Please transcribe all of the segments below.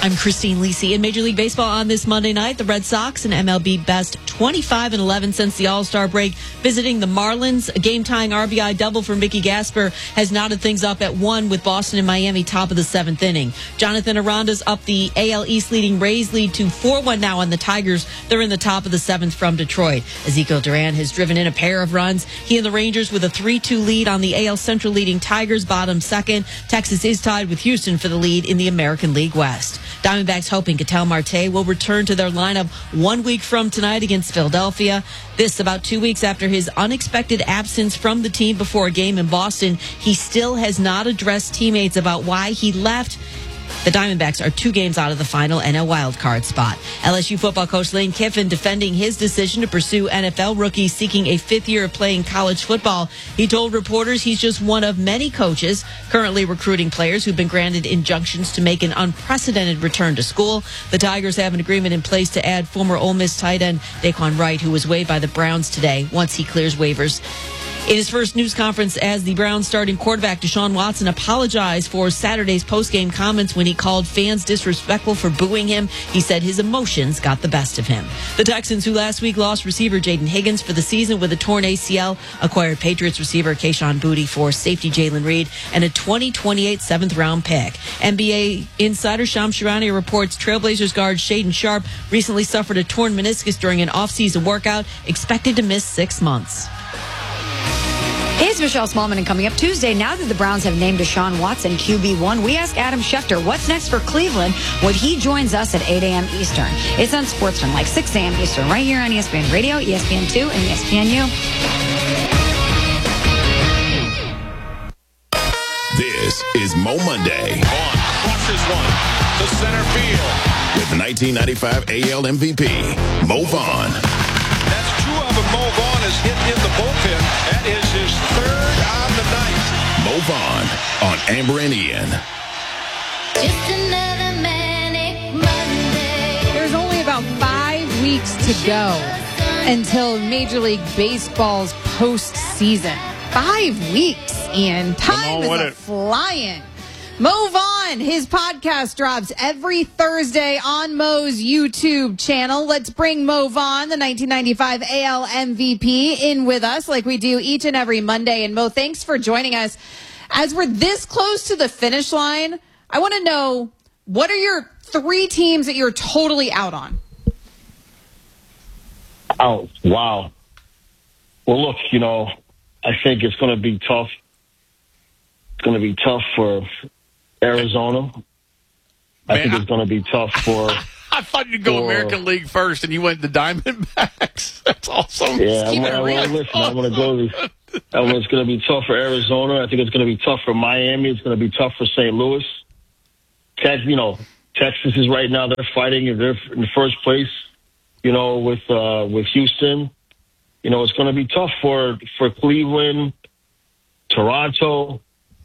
I'm Christine Lisi. In Major League Baseball on this Monday night, the Red Sox, an MLB best 25-11 since the All-Star break, visiting the Marlins. A game-tying RBI double for Mickey Gasper has knotted things up at 1 with Boston and Miami top of the 7th inning. Jonathan Aranda's up the AL East leading Rays lead to 4-1 now on the Tigers. They're in the top of the 7th from Detroit. Ezekiel Duran has driven in a pair of runs. He and the Rangers with a 3-2 lead on the AL Central leading Tigers bottom 2nd. Texas is tied with Houston for the lead in the American League West. Diamondbacks hoping Ketel Marte will return to their lineup 1 week from tonight against Philadelphia. This about 2 weeks after his unexpected absence from the team before a game in Boston. He still has not addressed teammates about why he left. The Diamondbacks are 2 games out of the final NL wildcard spot. LSU football coach Lane Kiffin defending his decision to pursue NFL rookies seeking a 5th year of playing college football. He told reporters he's just one of many coaches currently recruiting players who've been granted injunctions to make an unprecedented return to school. The Tigers have an agreement in place to add former Ole Miss tight end Daquan Wright, who was waived by the Browns today once he clears waivers. In his first news conference as the Browns starting quarterback, Deshaun Watson apologized for Saturday's postgame comments when he called fans disrespectful for booing him. He said his emotions got the best of him. The Texans, who last week lost receiver Jaden Higgins for the season with a torn ACL, acquired Patriots receiver Kayshon Boutte for safety Jalen Reed and a 2028 7th-round pick. NBA insider Shams Charania reports Trailblazers guard Shaedon Sharpe recently suffered a torn meniscus during an offseason workout, expected to miss 6 months. Hey, it's Michelle Smallman, and coming up Tuesday, now that the Browns have named Deshaun Watson QB1, we ask Adam Schefter what's next for Cleveland when he joins us at 8 a.m. Eastern. It's on SportsFan, like 6 a.m. Eastern, right here on ESPN Radio, ESPN2, and ESPNU. This is Mo Monday. On, crosses one to center field. With 1995 AL MVP, Mo Vaughn. That's 2 of them. Mo Vaughn has hit in the bullpen. That is his 3rd on the night. Mo Vaughn on Amber and Ian. Just another manic Monday. There's only about 5 weeks to go until Major League Baseball's postseason. 5 weeks, Ian. Time is flying. Mo Vaughn, his podcast drops every Thursday on Mo's YouTube channel. Let's bring Mo Vaughn, the 1995 AL MVP, in with us like we do each and every Monday. And Mo, thanks for joining us. As we're this close to the finish line, I want to know, what are your 3 teams that you're totally out on? Oh, wow. Well, look, I think it's going to be tough. It's going to be tough for Arizona. I think it's going to be tough for... I thought you'd go American League first, and you went to Diamondbacks. That's awesome. Yeah, I'm going to go... It's going to be tough for Arizona. I think it's going to be tough for Miami. It's going to be tough for St. Louis. Texas is right now, they're fighting. They're in the first place, with Houston. It's going to be tough for Cleveland, Toronto.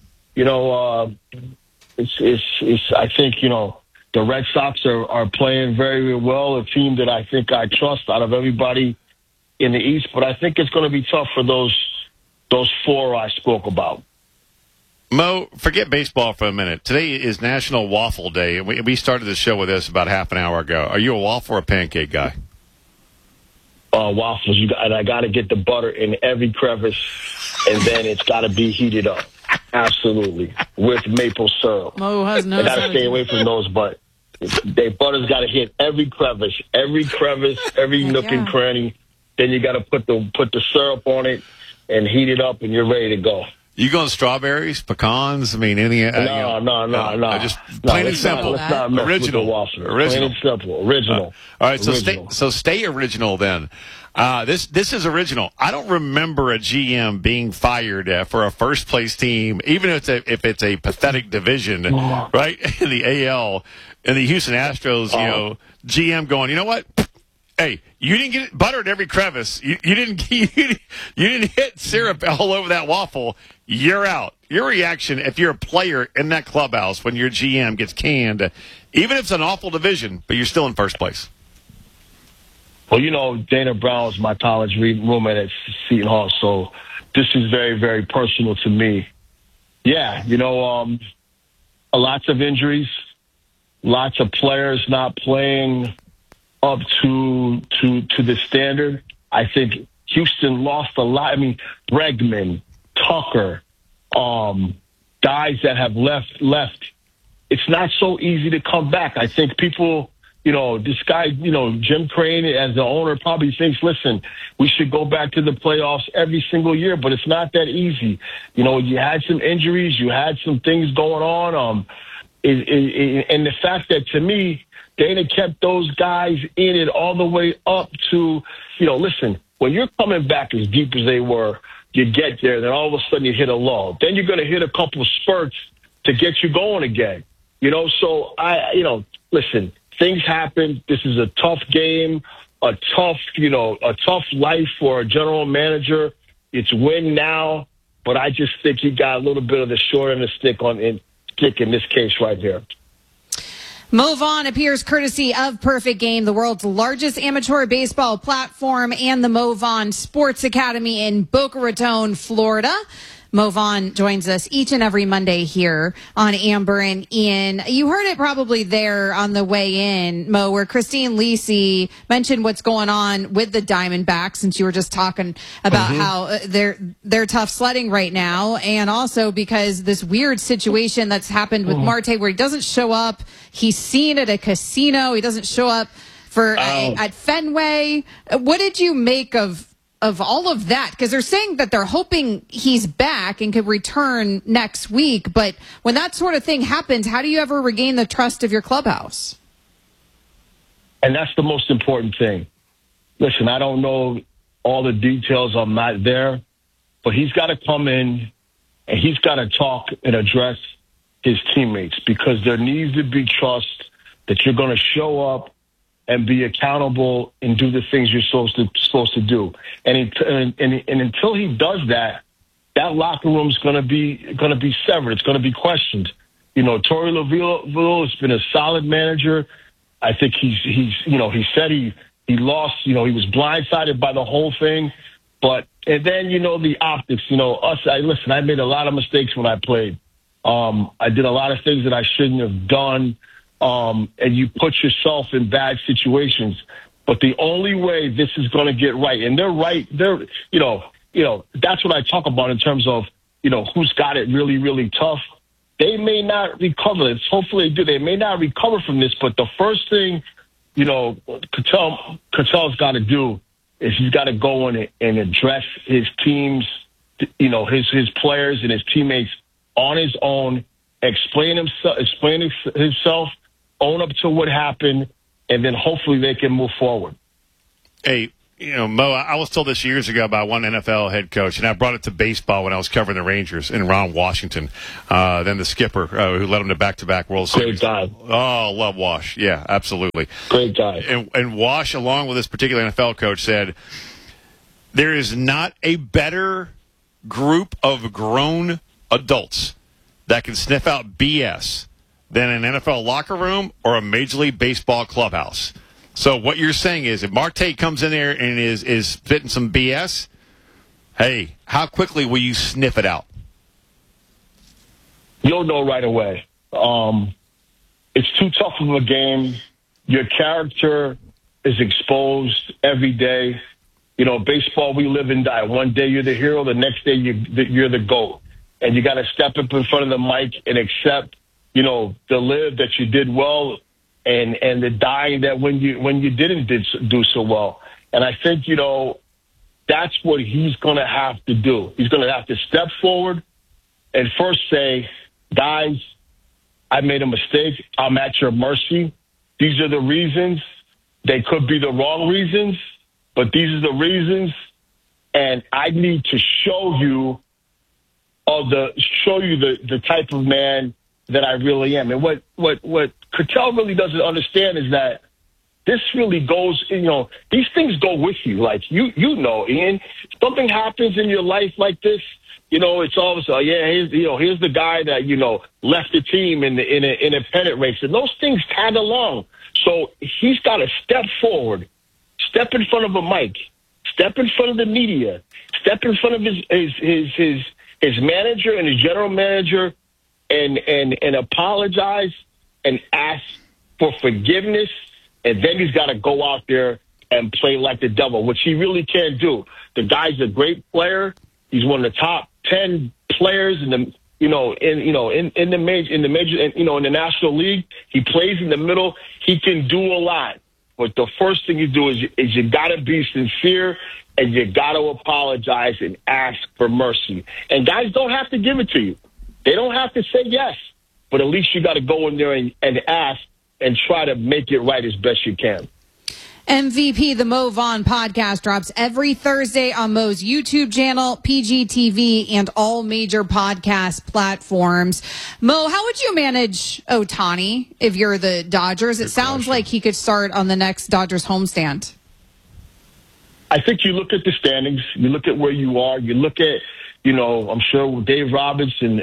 I think, the Red Sox are playing very, very well, a team that I think I trust out of everybody in the East. But I think it's going to be tough for those 4 I spoke about. Mo, forget baseball for a minute. Today is National Waffle Day. We started the show with this about half an hour ago. Are you a waffle or a pancake guy? Waffles. I got to get the butter in every crevice, and then it's got to be heated up. Absolutely. With maple syrup. Mo has no. I got to stay away from those, but butter's got to hit every crevice, every nook and cranny. Then you got to put the syrup on it and heat it up, and you're ready to go. You going strawberries, pecans? I mean, any? No. Just plain and simple. Let's not mess with the waffle. Plain and simple. Original. All right. So stay original then. This is original. I don't remember a GM being fired for a first place team, even if it's a pathetic division, right? In the AL, and the Houston Astros, GM going, you know what? Hey, you didn't get butter in every crevice. You didn't hit syrup all over that waffle. You're out. Your reaction, if you're a player in that clubhouse when your GM gets canned, even if it's an awful division, but you're still in first place. Well, Dana Brown was my college roommate at Seton Hall, so this is very, very personal to me. Yeah, lots of injuries. lots of players not playing up to the standard. I think Houston lost a lot. I mean, Bregman, Tucker, guys that have left. It's not so easy to come back. I think people, this guy, Jim Crane as the owner probably thinks, listen, we should go back to the playoffs every single year, but it's not that easy. You had some injuries, you had some things going on. And the fact that, to me, Dana kept those guys in it all the way up to, listen, when you're coming back as deep as they were, you get there, then all of a sudden you hit a lull. Then you're going to hit a couple of spurts to get you going again. So listen, things happen. This is a tough game, a tough life for a general manager. It's win now, but I just think he got a little bit of the short end of the stick in this case right here. Mo Vaughn appears courtesy of Perfect Game, the world's largest amateur baseball platform, and the Mo Vaughn Sports Academy in Boca Raton, Florida. Mo Vaughn joins us each and every Monday here on Amber and Ian. You heard it probably there on the way in, Mo, where Christine Lisi mentioned what's going on with the Diamondbacks, since you were just talking about how they're tough sledding right now, and also because this weird situation that's happened with Marte where he doesn't show up. He's seen at a casino. He doesn't show up at Fenway. What did you make of all of that? Because they're saying that they're hoping he's back and could return next week. But when that sort of thing happens, how do you ever regain the trust of your clubhouse? And that's the most important thing. Listen, I don't know all the details. I'm not there. But he's got to come in and he's got to talk and address his teammates, because there needs to be trust that you're going to show up and be accountable and do the things you're supposed to do. And until he does that, that locker room's going to be severed. It's going to be questioned. Torey Lovullo has been a solid manager. I think he said he lost. He was blindsided by the whole thing. And then the optics. I made a lot of mistakes when I played. I did a lot of things that I shouldn't have done. And you put yourself in bad situations. But the only way this is going to get right, and they're right, that's what I talk about in terms of, who's got it really, really tough. They may not recover. Hopefully they do. They may not recover from this, but the first thing, Cattell's got to do is he's got to go in and address his teams, his players and his teammates on his own, explain himself, own up to what happened, and then hopefully they can move forward. Hey, Mo, I was told this years ago by one NFL head coach, and I brought it to baseball when I was covering the Rangers and Ron Washington, then the skipper who led them to back-to-back World Series. Great guy. Oh, love Wash. Yeah, absolutely. Great guy. And Wash, along with this particular NFL coach, said, there is not a better group of grown adults that can sniff out BS than an NFL locker room or a Major League Baseball clubhouse. So what you're saying is, if Marte comes in there and is spitting some BS, hey, how quickly will you sniff it out? You'll know right away. It's too tough of a game. Your character is exposed every day. Baseball, we live and die. One day you're the hero, the next day you're the GOAT. And you got to step up in front of the mic and accept, the live that you did well, and the dying that when you didn't do so well. And I think, that's what he's going to have to do. He's going to have to step forward and first say, guys, I made a mistake. I'm at your mercy. These are the reasons. They could be the wrong reasons, but these are the reasons. And I need to show you the type of man that I really am. And what Cattell really doesn't understand is that this really goes, these things go with you. Like, Ian, something happens in your life like this, it's always, here's the guy that, left the team in a pennant race. And those things tag along. So he's got to step forward, step in front of a mic, step in front of the media, step in front of his manager and his general manager and apologize and ask for forgiveness, and then he's got to go out there and play like the devil, which he really can't do. The guy's a great player. He's one of the top 10 players in the in the National League. He plays in the middle. He can do a lot. But the first thing you do is you got to be sincere, and you got to apologize and ask for mercy. And guys don't have to give it to you. They don't have to say yes. But at least you got to go in there and ask and try to make it right as best you can. MVP, the Mo Vaughn podcast, drops every Thursday on Mo's YouTube channel, PGTV, and all major podcast platforms. Mo, how would you manage Ohtani if you're the Dodgers? It sounds like he could start on the next Dodgers homestand. I think you look at the standings, you look at where you are, you look at, I'm sure Dave Robinson,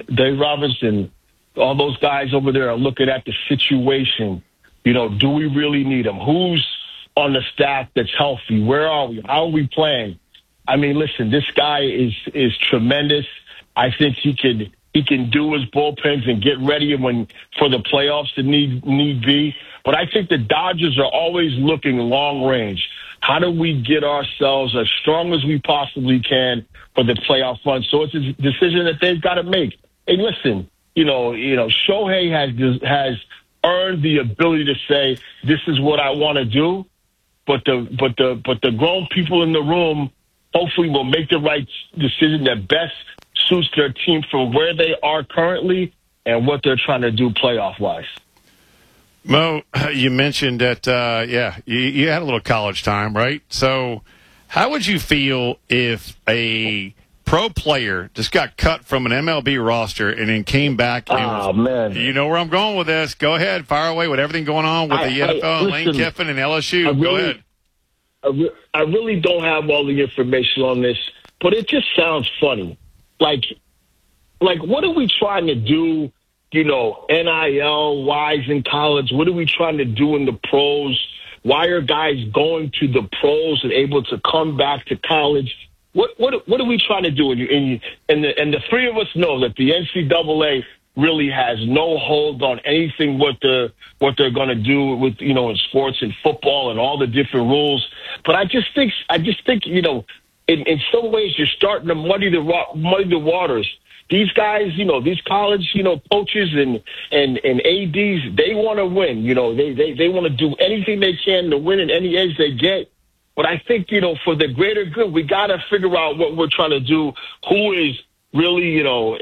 all those guys over there are looking at the situation. Do we really need him? Who's on the staff that's healthy? Where are we? How are we playing? I mean, listen, this guy is tremendous. I think he can do his bullpens and get ready for the playoffs that need be. But I think the Dodgers are always looking long range. How do we get ourselves as strong as we possibly can for the playoff run? So it's a decision that they've got to make. Hey, listen, Shohei has earned the ability to say, this is what I want to do. But the grown people in the room hopefully will make the right decision that best suits their team from where they are currently and what they're trying to do playoff-wise. Mo, you mentioned that, you had a little college time, right? So how would you feel if a pro player just got cut from an MLB roster and then came back? Man. You know where I'm going with this. Go ahead. Fire away with everything going on with the NFL, Lane Kiffin and LSU. Go ahead. I really don't have all the information on this, but it just sounds funny. Like what are we trying to do, NIL-wise in college? What are we trying to do in the pros? Why are guys going to the pros and able to come back to college? What are we trying to do? And the three of us know that the NCAA really has no hold on anything what they're going to do with in sports and football and all the different rules. But I just think in some ways you're starting to muddy the waters. These guys, these college coaches and ADs, they want to win. They want to do anything they can to win in any edge they get. But I think, for the greater good, we got to figure out what we're trying to do. Who is really,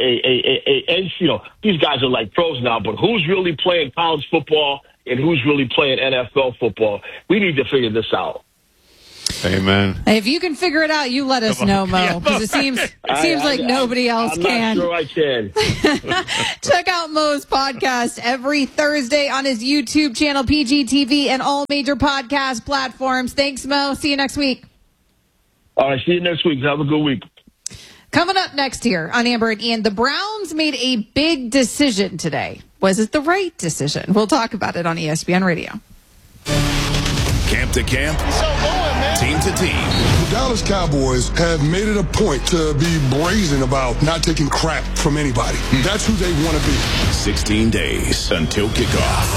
these guys are like pros now, but who's really playing college football and who's really playing NFL football? We need to figure this out. Amen. If you can figure it out, you let us know, Mo, because it seems like nobody else can. I'm not sure I can. Check out Mo's podcast every Thursday on his YouTube channel, PGTV, and all major podcast platforms. Thanks, Mo. See you next week. All right, see you next week. Have a good week. Coming up next here on Amber and Ian, the Browns made a big decision today. Was it the right decision? We'll talk about it on ESPN Radio. Camp to camp, team to team. The Dallas Cowboys have made it a point to be brazen about not taking crap from anybody. That's who they want to be. 16 days until kickoff.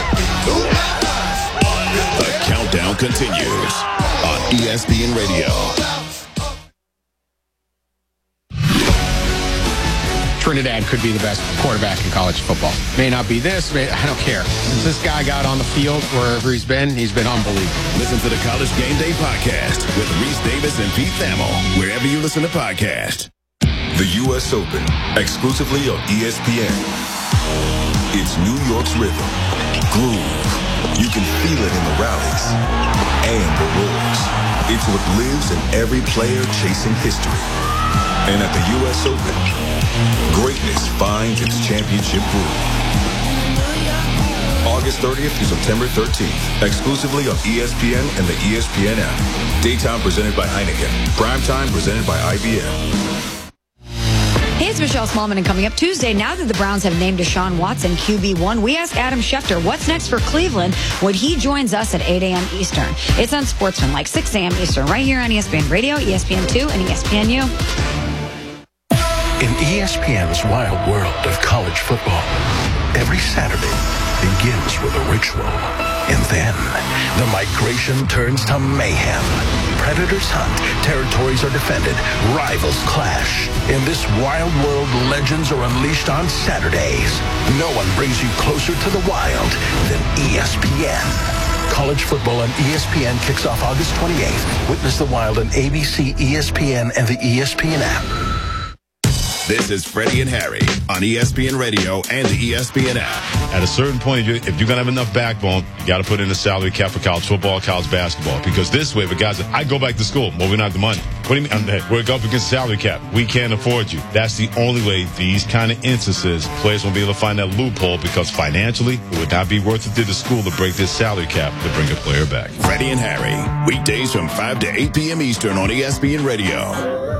The countdown continues on ESPN Radio. Trinidad could be the best quarterback in college football. May not be this, I don't care. Since this guy got on the field, wherever he's been unbelievable. Listen to the College Game Day podcast with Reese Davis and Pete Thamel, wherever you listen to podcasts. The U.S. Open, exclusively on ESPN. It's New York's rhythm, groove. You can feel it in the rallies and the roars. It's what lives in every player chasing history. And at the U.S. Open, greatness finds its championship groove. August 30th through September 13th, exclusively on ESPN and the ESPN app. Daytime presented by Heineken. Primetime presented by IBM. Hey, it's Michelle Smallman, and coming up Tuesday, now that the Browns have named Deshaun Watson QB1, we ask Adam Schefter what's next for Cleveland when he joins us at 8 a.m. Eastern. It's on Sportsman, like 6 a.m. Eastern, right here on ESPN Radio, ESPN2, and ESPNU. In ESPN's wild world of college football, every Saturday, begins with a ritual. And then, the migration turns to mayhem. Predators hunt, territories are defended, rivals clash. In this wild world, legends are unleashed on Saturdays. No one brings you closer to the wild than ESPN. College football on ESPN kicks off August 28th. Witness the wild on ABC, ESPN, and the ESPN app. This is Freddie and Harry on ESPN Radio and the ESPN app. At a certain point, if you're going to have enough backbone, you got to put in the salary cap for college football, college basketball. Because this way, if a guy says, I go back to school, well, we don't have the money. What do you mean? We're up against salary cap. We can't afford you. That's the only way these kind of instances, players won't be able to find that loophole because financially, it would not be worth it to the school to break this salary cap to bring a player back. Freddie and Harry, weekdays from 5 to 8 p.m. Eastern on ESPN Radio.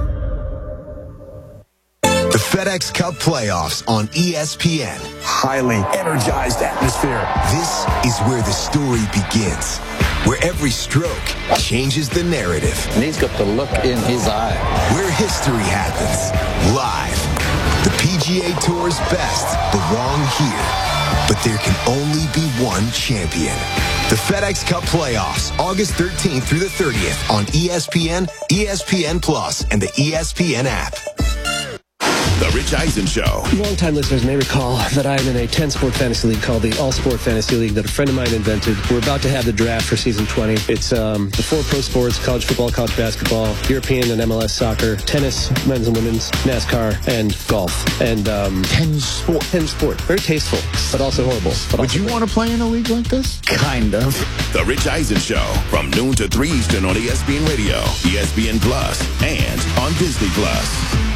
The FedEx Cup playoffs on ESPN. Highly energized atmosphere. This is where the story begins, where every stroke changes the narrative. And he's got the look in his eye. Where history happens, live. The PGA Tour's best belong here. But there can only be one champion. The FedEx Cup playoffs, August 13th through the 30th on ESPN, ESPN Plus, and the ESPN app. The Rich Eisen Show. Longtime listeners may recall that I am in a 10-sport fantasy league called the All-Sport Fantasy League that a friend of mine invented. We're about to have the draft for season 20. It's the 4 pro sports, college football, college basketball, European and MLS soccer, tennis, men's and women's, NASCAR, and golf. And 10 sport. Very tasteful, but also horrible. Would you want to play in a league like this? Kind of. The Rich Eisen Show from noon to 3 Eastern on ESPN Radio, ESPN Plus, and on Disney Plus.